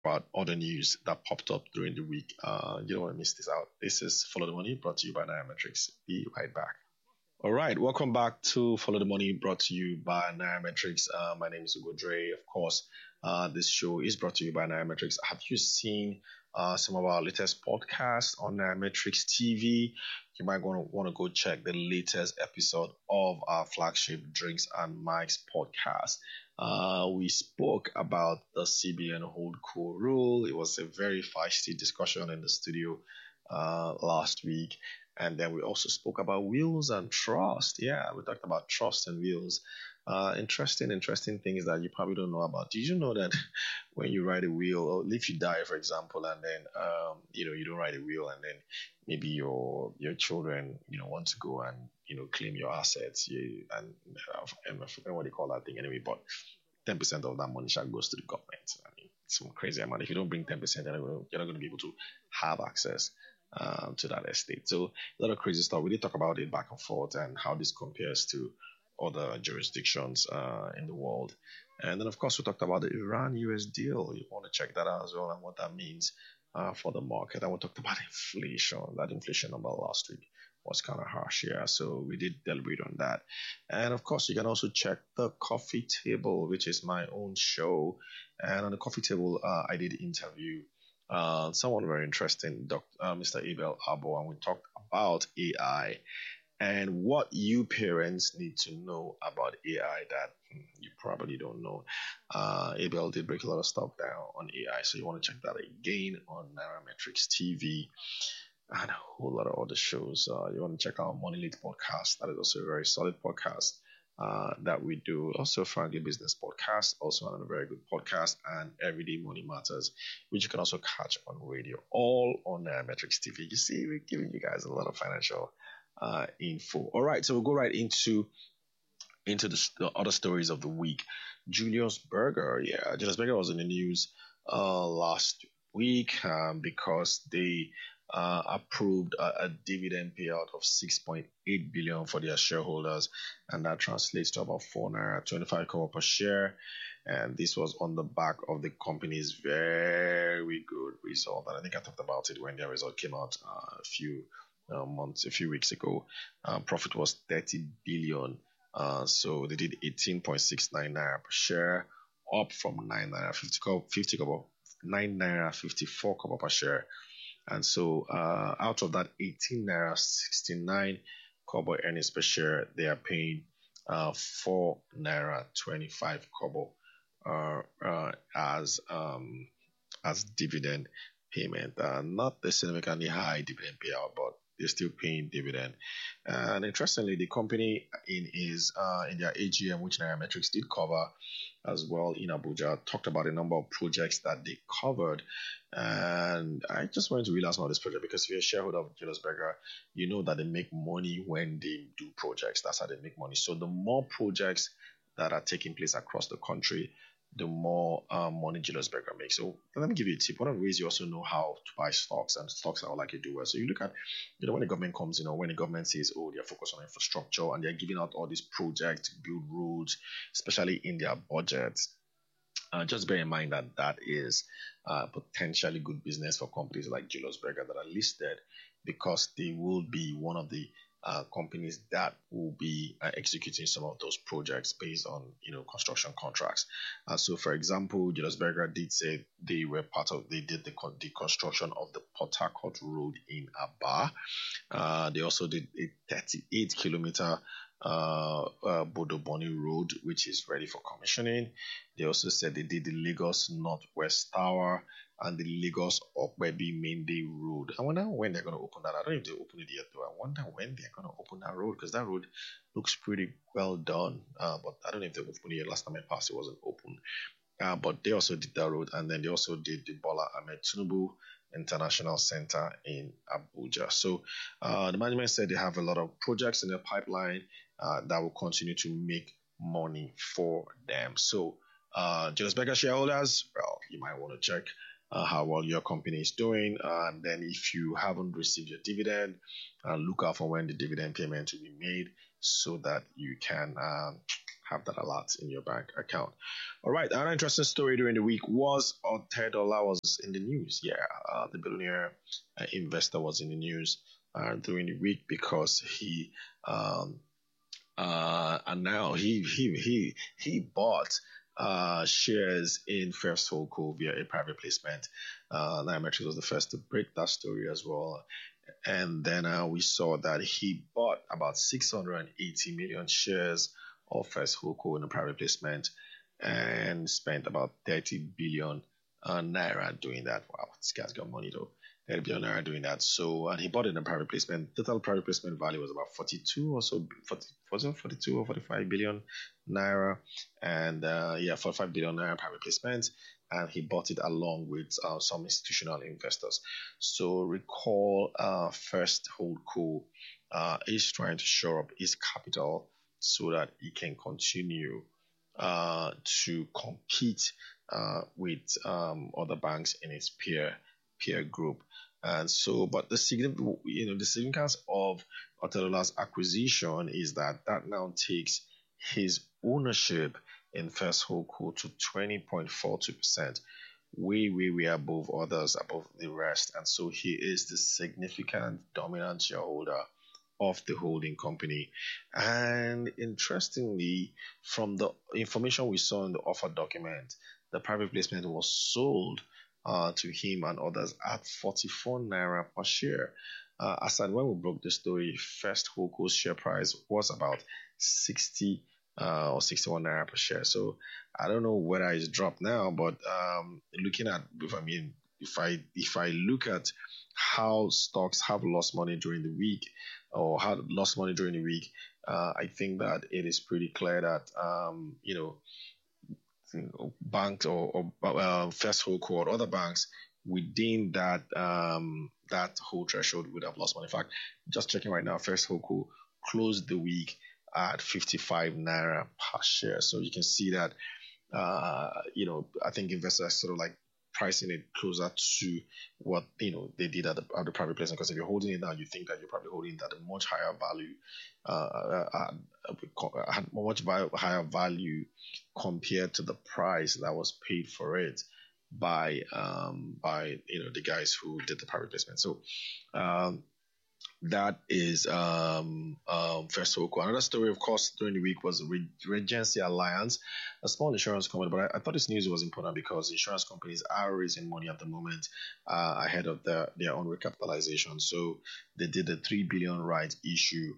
about other news that popped up during the week. You don't want to miss this out. This is Follow the Money brought to you by Nairametrics. Be right back. All right, welcome back to Follow the Money brought to you by Nairametrics. My name is Ugo Dre. Of course, this show is brought to you by Nairametrics. Have you seen some of our latest podcasts on Nairametrics TV? You might want to go check the latest episode of our flagship Drinks and Mike's podcast. We spoke about the CBN Hold Co rule. It was a very feisty discussion in the studio last week. And then we also spoke about wills and trust. Yeah, we talked about trust and wills. Interesting things that you probably don't know about. Did you know that when you write a will, or if you die, for example, and then you don't write a will, and then maybe your children want to go and claim your assets, and I forget what they call that thing anyway, but 10% of that money shall goes to the government. I mean, it's some crazy amount. If you don't bring 10%, you're not going to be able to have access to that estate. So a lot of crazy stuff. We did talk about it back and forth and how this compares to other jurisdictions in the world. And then, of course, we talked about the Iran US deal. You want to check that out as well and what that means for the market. And we talked about inflation. That inflation number last week was kind of harsh, yeah. So we did deliberate on that. And of course, you can also check the Coffee Table, which is my own show. And on the Coffee Table, I did interview someone very interesting, Mr. Abel Abo, and we talked about AI and what you parents need to know about AI that you probably don't know. Abel did break a lot of stuff down on AI, so you want to check that again on Nairametrics TV and a whole lot of other shows. You want to check out Money Late podcast. That is also a very solid podcast that we do. Also, Frankly Business podcast, also another very good podcast, and Everyday Money Matters, which you can also catch on radio, all on Metrics TV. You see, we're giving you guys a lot of financial info. All right, so we'll go right into the other stories of the week. Julius Berger, yeah, Julius Berger was in the news last week because they approved a dividend payout of 6.8 billion for their shareholders, and that translates to about 4.25 kobo per share. And this was on the back of the company's very good result. And I think I talked about it when their result came out a few weeks ago. Profit was 30 billion. So they did 18.69 naira per share, up from 9 naira 50 kobo, 9 naira 54 kobo per share. And so out of that 18 naira 69 kobo earnings per share, they are paying 4 naira 25 kobo as dividend payment. Not the significantly high dividend payout, but they're still paying dividend. And interestingly, the company in their AGM, which Nairametrics did cover as well in Abuja, talked about a number of projects that they covered. And I just wanted to realize about this project because if you're a shareholder of Julius Berger, you know that they make money when they do projects. That's how they make money. So the more projects that are taking place across the country, the more money Julius Berger makes. So let me give you a tip. One of the ways you also know how to buy stocks, and stocks are likely to do well. So you look at, when the government comes, when the government says, oh, they're focused on infrastructure and they're giving out all these projects to build roads, especially in their budgets. Just bear in mind that that is potentially good business for companies like Julius Berger that are listed because they will be one of the companies that will be executing some of those projects based on construction contracts. So, for example, Julius Berger did say they did the construction of the Port Harcourt Road in Aba. They also did a 38-kilometer Bodo Boni Road, which is ready for commissioning. They also said they did the Lagos Northwest Tower and the Lagos Okwebi Mende Road. I wonder when they're going to open that. I don't know if they open it yet, though. I wonder when they're going to open that road because that road looks pretty well done. But I don't know if they opened it yet. Last time I passed, it wasn't open. But they also did that road, and then they also did the Bola Ahmed Tinubu International Center in Abuja. So the management said they have a lot of projects in their pipeline that will continue to make money for them. So Julius Berger shareholders, well, you might want to check how well your company is doing. And then if you haven't received your dividend, look out for when the dividend payment will be made so that you can have that a lot in your bank account. All right, another interesting story during the week was Tedola was in the news. Yeah, the billionaire investor was in the news during the week because um, and now he bought shares in First Holdco via a private placement. Nairametrics was the first to break that story as well. And then we saw that he bought about 680 million shares of First Holdco in a private placement and spent about 30 billion naira doing that. Wow, this guy's got money though. 30 billion naira doing that. So, and he bought it in a private placement. Total private placement value was about 42 or so, 40, was it 42 or 45 billion naira? And yeah, 45 billion naira private placement. And he bought it along with some institutional investors. So recall, First Holdco is trying to shore up his capital so that he can continue to compete with other banks in its peer group. And so, but the significance of Otedola's acquisition is that now takes his ownership in First Holdco to 20.42%, way above others, above the rest. And so he is the significant dominant shareholder of the holding company. And interestingly, from the information we saw in the offer document, the private placement was sold to him and others at 44 naira per share. Aside, when we broke the story, First Holdco's share price was about 60 or 61 naira per share. So I don't know whether it's dropped now, but looking at, if I look at how stocks have lost money during the week, or had lost money during the week, I think that it is pretty clear that banks or First Holdco or other banks within that whole threshold would have lost money. In fact, just checking right now, First Holdco closed the week at 55 naira per share. So you can see that I think investors are sort of like pricing it closer to what they did at the private placement. Because if you're holding it now, you think that you're probably holding it at a much higher value, higher value compared to the price that was paid for it by the guys who did the private placement. So that is First Holdco. Another story, of course, during the week was Regency Alliance, a small insurance company. But I thought this news was important because insurance companies are raising money at the moment ahead of their own recapitalization. So they did a 3 billion rights issue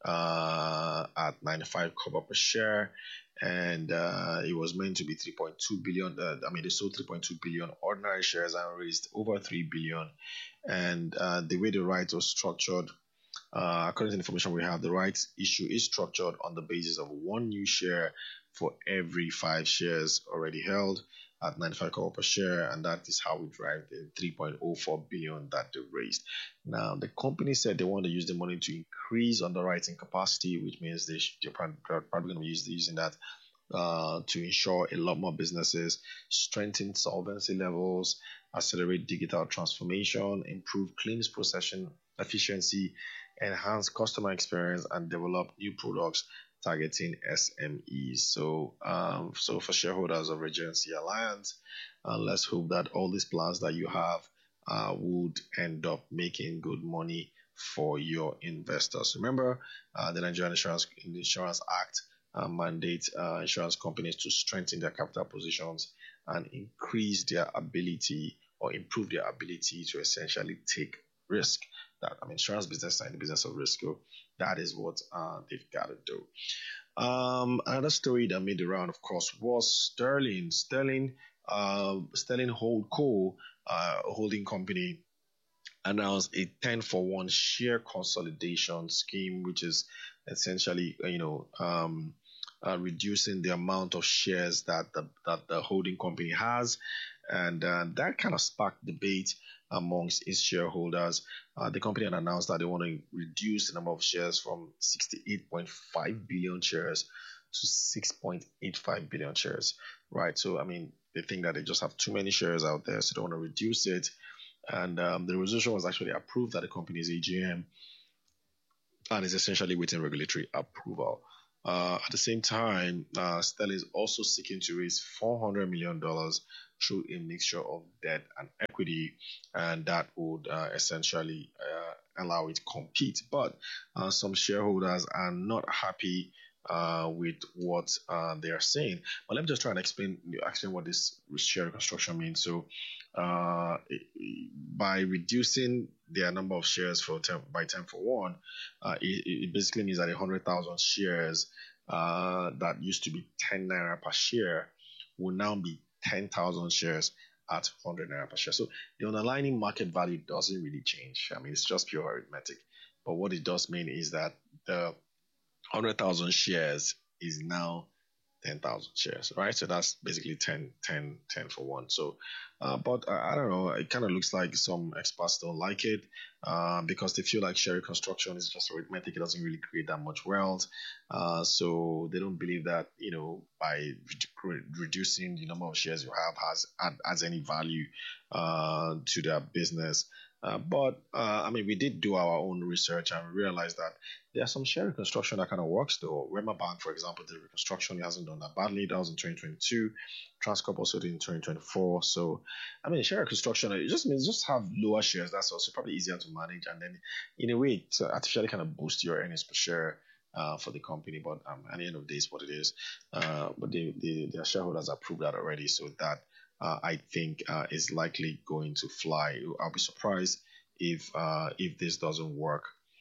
at 95 kobo per share. And it was meant to be 3.2 billion. They sold 3.2 billion ordinary shares and raised over 3 billion. And the way the rights was structured, according to the information we have, the rights issue is structured on the basis of one new share for every 5 shares already held at 95 kobo per share, and that is how we drive the 3.04 billion that they raised. Now, the company said they want to use the money to increase underwriting capacity, which means they're probably going to be using that to ensure a lot more businesses, strengthen solvency levels, accelerate digital transformation, improve claims processing efficiency, enhance customer experience, and develop new products targeting SMEs. So for shareholders of Regency Alliance, let's hope that all these plans that you have would end up making good money for your investors. Remember, the Nigerian Insurance Act mandates insurance companies to strengthen their capital positions and increase their ability or improve their ability to essentially take risk. Insurance business are in the business of risk. So that is what they've got to do. Another story that made the round, of course, was Sterling. Sterling Holdco, holding company, announced a 10-for-1 share consolidation scheme, which is essentially, reducing the amount of shares that the holding company has, and that kind of sparked debate amongst its shareholders. The company had announced that they want to reduce the number of shares from 68.5 billion shares to 6.85 billion shares, right? So, they think that they just have too many shares out there, so they want to reduce it. And the resolution was actually approved at the company's AGM and is essentially waiting regulatory approval. At the same time, Stella is also seeking to raise $400 million through a mixture of debt and equity, and that would essentially allow it to compete. But some shareholders are not happy with what they are saying. But let me just try and explain what this share reconstruction means. So, uh, by reducing their number of shares by 10 for 1, it basically means that 100,000 shares that used to be 10 naira per share will now be 10,000 shares at 100 naira per share. So the underlying market value doesn't really change. I mean, it's just pure arithmetic. But what it does mean is that the 100,000 shares is now 10,000 shares, right? So that's basically 10, 10, 10 for 1. So, but I don't know. It kind of looks like some experts don't like it because they feel like share reconstruction is just arithmetic. It doesn't really create that much wealth. So they don't believe that, by reducing the number of shares you have adds any value to their business. But I mean, we did do our own research and we realized that there are some share reconstruction that kind of works though. Rema Bank, for example, the reconstruction hasn't done that badly. That was in 2022. Transcorp also did in 2024. So, I mean, share reconstruction, it just means just have lower shares. That's also probably easier to manage. And then, in a way, to artificially kind of boost your earnings per share for the company. But at the end of the day, it's what it is. But their shareholders approved that already. So that I think is likely going to fly. I'll be surprised if this doesn't work,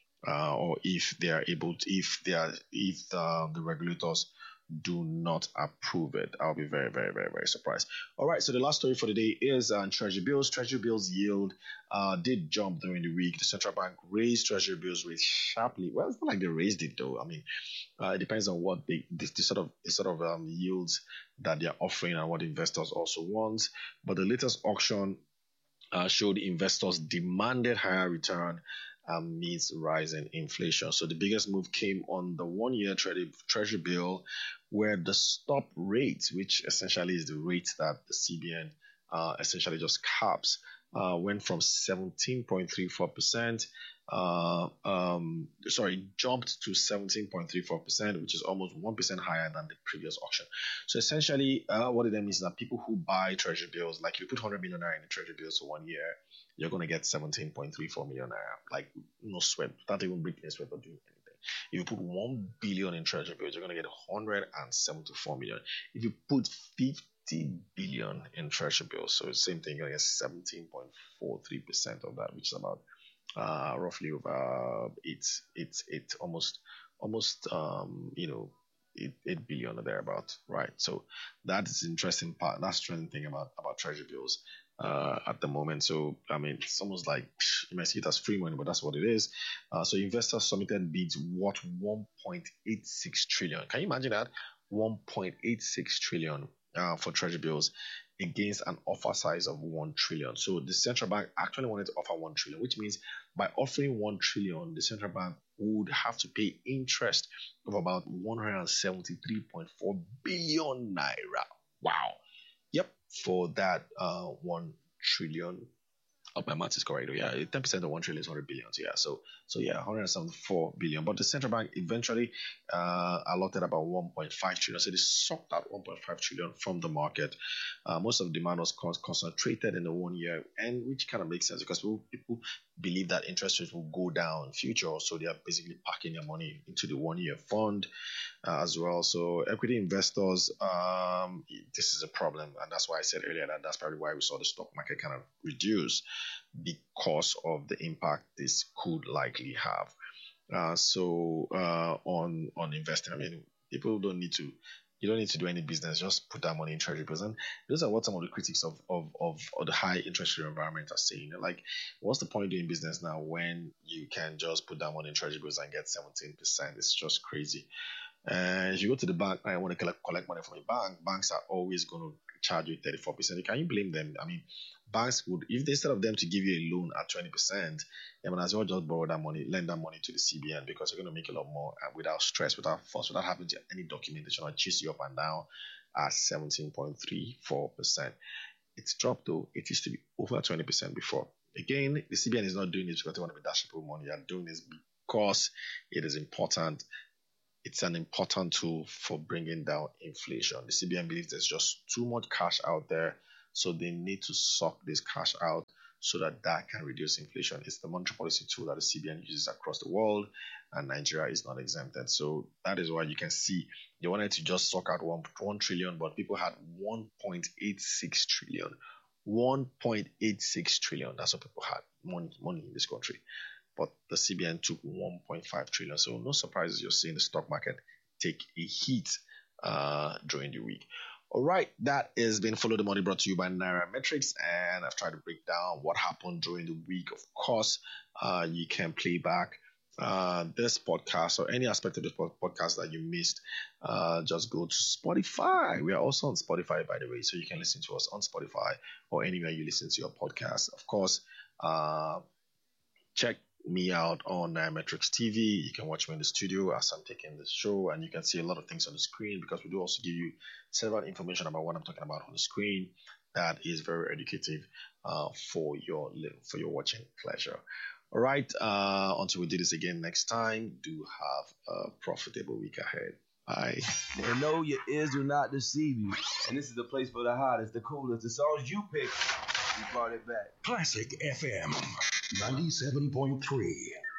or if they are able to, if the regulators do not approve it. I'll be very, very, very, very surprised. All right, so the last story for the day is Treasury bills. Treasury bills yield did jump during the week. The central bank raised Treasury bills rates sharply. Well, it's not like they raised it though. I mean, it depends on what the sort of yields that they're offering and what investors also want. But the latest auction showed investors demanded higher return amidst rising inflation. So the biggest move came on the 1 year treasury bill, where the stop rate, which essentially is the rate that the CBN essentially just caps, went from 17.34%. Jumped to 17.34%, which is almost 1% higher than the previous auction. So essentially, what it means is that people who buy treasury bills, like you put 100 million naira in the treasury bills for 1 year, you're going to get 17.34 million naira. Like, no sweat, without even breaking a sweat or doing anything. If you put 1 billion in treasury bills, you're going to get 174 million. If you put 50 billion in treasury bills, so same thing, you're going to get 17.43% of that, which is about roughly over it's almost 8 billion or thereabout, right? So that is interesting part. That's the interesting thing about treasury bills at the moment. So I mean, it's almost like you might see it as free money, but that's what it is. So investors submitted bids worth 1.86 trillion. Can you imagine that? 1.86 trillion for treasury bills against an offer size of 1 trillion. So the central bank actually wanted to offer 1 trillion, which means by offering 1 trillion, the central bank would have to pay interest of about 173.4 billion naira. Wow. Yep, for that 1 trillion. Oh, my math is correct. Yeah, 10% of 1 trillion is 100 billion. So yeah, so yeah, 174 billion. But the central bank eventually allotted about 1.5 trillion. So they sucked out 1.5 trillion from the market. Most of the demand was concentrated in the 1 year, and which kind of makes sense because people believe that interest rates will go down in future. So they are basically packing their money into the 1 year fund as well. So equity investors, this is a problem, and that's why I said earlier that that's probably why we saw the stock market kind of reduce because of the impact this could likely have. On investing, I mean, people don't need to. You don't need to do any business. Just put that money in treasury bills, and those are what some of the critics of the high interest rate environment are saying. Like, what's the point of doing business now when you can just put that money in treasury bills and get 17%? It's just crazy. And if you go to the bank and want to collect money from a bank, banks are always going to charge you 34%. Can you blame them? I mean, banks would, if instead of them to give you a loan at 20%, they might as well just borrow that money, lend that money to the CBN because you're going to make a lot more without stress, without fuss, without having to any documentation or chase you up and down at 17.34%. It's dropped though. It used to be over 20% before. Again, the CBN is not doing this because they want to be dashing people money. They are doing this because it is important it's an important tool for bringing down inflation. The CBN believes there's just too much cash out there, so they need to suck this cash out so that that can reduce inflation. It's the monetary policy tool that the CBN uses across the world, and Nigeria is not exempted. So that is why you can see they wanted to just suck out 1 trillion, but people had 1.86 trillion. 1.86 trillion. That's what people had money in this country. But the CBN took 1.5 trillion. So no surprises you're seeing the stock market take a hit during the week. All right, that has been Follow the Money brought to you by Nairametrics, and I've tried to break down what happened during the week. Of course, you can play back this podcast or any aspect of this podcast that you missed. Just go to Spotify. We are also on Spotify, by the way, so you can listen to us on Spotify or anywhere you listen to your podcast. Of course, check me out on Nairametrics TV. You can watch me in the studio as I'm taking the show, and you can see a lot of things on the screen because we do also give you several information about what I'm talking about on the screen. That is very educative for your watching pleasure. All right. Until we do this again next time, do have a profitable week ahead. Bye. And no, your ears do not deceive you. And this is the place for the hottest, the coolest, the songs you pick. We brought it back. Classic FM 97.3.